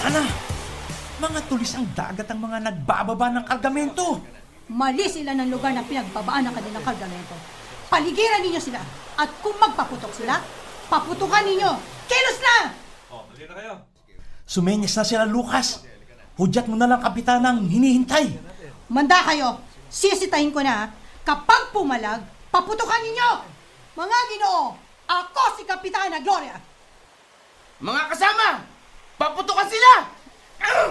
Tama na! Mga tulis ang dagat ang mga nagbababa ng kargamento. Mali sila ng lugar na pinagbabaan ng kanilang kargamento. Paligiran ninyo sila. At kung magpaputok sila, paputukan ninyo. Kilos na! Mali na kayo. Sumenyas na sila, Lucas. Hudyat mo na lang, kapitan, ang hinihintay. Manda kayo. Sisitahin ko na. Kapag pumalag, paputukan ninyo. Mga Ginoo, ako si Kapitana Gloria. Mga kasama, paputukan sila!